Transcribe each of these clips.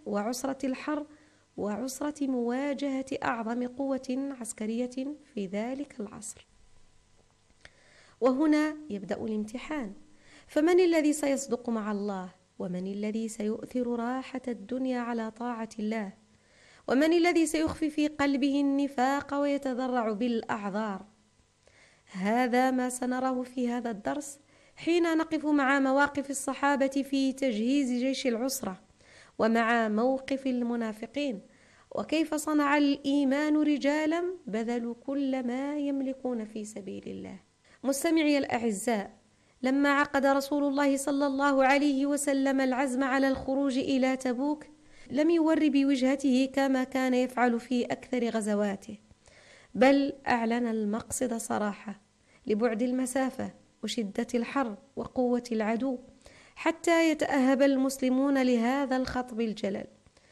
وعسرة الحرب وعسرة مواجهة أعظم قوة عسكرية في ذلك العصر. وهنا يبدأ الامتحان، فمن الذي سيصدق مع الله؟ ومن الذي سيؤثر راحة الدنيا على طاعة الله؟ ومن الذي سيخفي في قلبه النفاق ويتذرع بالأعذار؟ هذا ما سنراه في هذا الدرس حين نقف مع مواقف الصحابة في تجهيز جيش العسرة، ومع موقف المنافقين، وكيف صنع الإيمان رجالا بذلوا كل ما يملكون في سبيل الله. مستمعي الأعزاء، لما عقد رسول الله صلى الله عليه وسلم العزم على الخروج إلى تبوك لم يور بوجهته كما كان يفعل في أكثر غزواته، بل أعلن المقصد صراحة لبعد المسافة وشدة الحر وقوة العدو، حتى يتأهب المسلمون لهذا الخطب الجلل.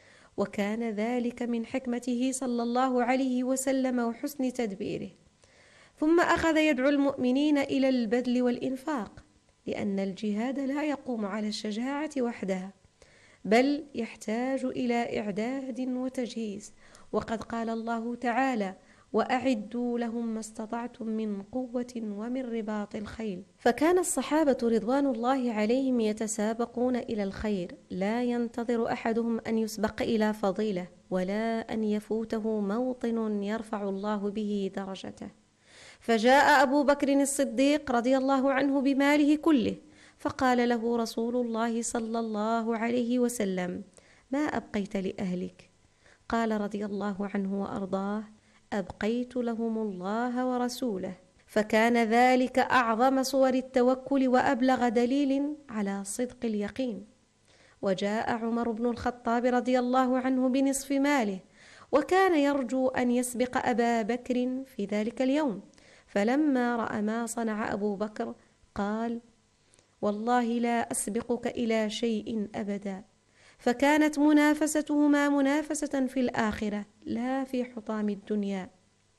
وكان ذلك من حكمته صلى الله عليه وسلم وحسن تدبيره. ثم أخذ يدعو المؤمنين إلى البذل والإنفاق، لأن الجهاد لا يقوم على الشجاعة وحدها، بل يحتاج إلى إعداد وتجهيز. وقد قال الله تعالى: وأعدوا لهم ما استطعتم من قوة ومن رباط الخيل. فكان الصحابة رضوان الله عليهم يتسابقون إلى الخير، لا ينتظر أحدهم أن يسبق إلى فضيلة، ولا أن يفوته موطن يرفع الله به درجته. فجاء أبو بكر الصديق رضي الله عنه بماله كله، فقال له رسول الله صلى الله عليه وسلم: ما أبقيت لأهلك؟ قال رضي الله عنه وأرضاه: أبقيت لهم الله ورسوله. فكان ذلك أعظم صور التوكل وأبلغ دليل على صدق اليقين. وجاء عمر بن الخطاب رضي الله عنه بنصف ماله، وكان يرجو أن يسبق أبا بكر في ذلك اليوم، فلما رأى ما صنع أبو بكر قال: والله لا أسبقك إلى شيء أبدا. فكانت منافستهما منافسة في الآخرة لا في حطام الدنيا.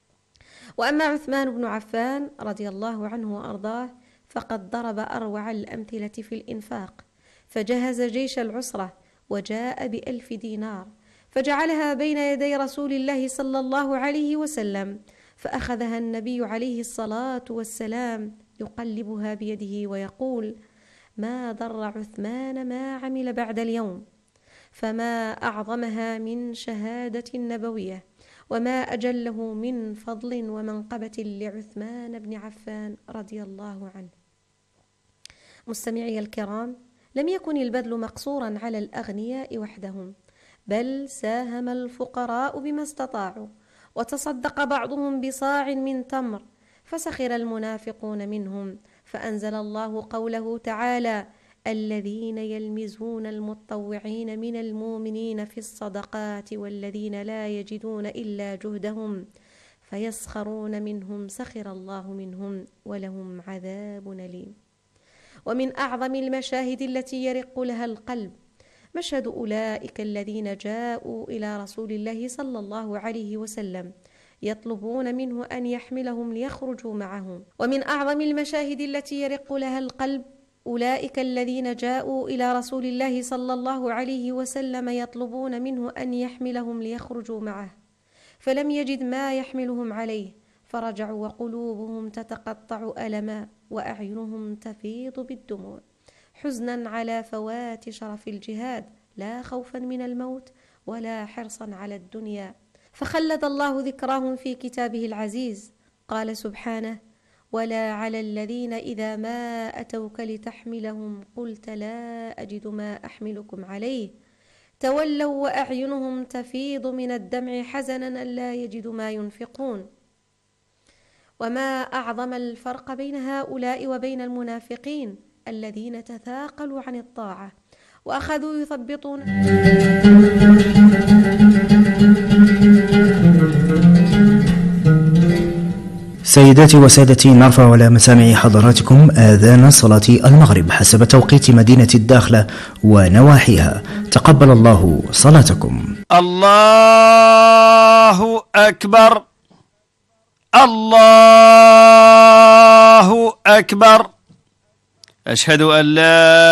وأما عثمان بن عفان رضي الله عنه وأرضاه فقد ضرب أروع الأمثلة في الإنفاق، فجهز جيش العسرة وجاء ب1,000 دينار، فجعلها بين يدي رسول الله صلى الله عليه وسلم، فأخذها النبي عليه الصلاة والسلام يقلبها بيده ويقول: ما ضر عثمان ما عمل بعد اليوم. فما أعظمها من شهادة نبوية، وما أجله من فضل ومنقبة لعثمان بن عفان رضي الله عنه. مستمعي الكرام، لم يكن البذل مقصورا على الأغنياء وحدهم، بل ساهم الفقراء بما استطاعوا، وتصدق بعضهم بصاع من تمر، فسخر المنافقون منهم، فأنزل الله قوله تعالى: الذين يلمزون المتطوعين من المؤمنين في الصدقات والذين لا يجدون إلا جهدهم فيسخرون منهم سخر الله منهم ولهم عذاب أليم. ومن أعظم المشاهد التي يرق لها القلب مشهد أولئك الذين جاءوا إلى رسول الله صلى الله عليه وسلم يطلبون منه أن يحملهم ليخرجوا معهم. ومن أعظم المشاهد التي يرق لها القلب أولئك الذين جاءوا إلى رسول الله صلى الله عليه وسلم يطلبون منه أن يحملهم ليخرجوا معه، فلم يجد ما يحملهم عليه، فرجعوا وقلوبهم تتقطع ألما وأعينهم تفيض بالدموع، حزنا على فوات شرف الجهاد، لا خوفا من الموت ولا حرصا على الدنيا. فخلد الله ذكراهم في كتابه العزيز، قال سبحانه: ولا على الذين إذا ما أتوك لتحملهم قلت لا أجد ما أحملكم عليه تولوا وأعينهم تفيض من الدمع حزنا ألا يجدوا ما ينفقون. وما أعظم الفرق بين هؤلاء وبين المنافقين الذين تثاقلوا عن الطاعة وأخذوا يثبطون. سيداتي وسادتي، نرفع على مسامع حضراتكم آذان صلاة المغرب حسب توقيت مدينة الداخلة ونواحيها. تقبل الله صلاتكم. الله أكبر، الله أكبر. أشهد أن لا